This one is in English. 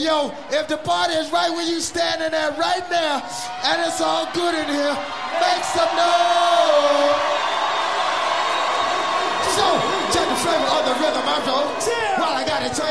Yo, if the party is right where you standing at right now, and it's all good in here, make some noise. So, check the flavor of the rhythm I wrote. While I got it.